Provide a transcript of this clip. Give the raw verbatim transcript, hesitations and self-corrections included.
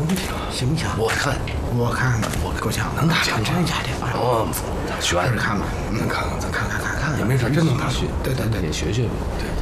行不行？ 行不行？ 我看， 我看看， 我够呛， 能打成真假的，反正哦，选看吧， 能看看，咱看看看看看， 也没事，真能打。 对对对， 也学学呗。 对。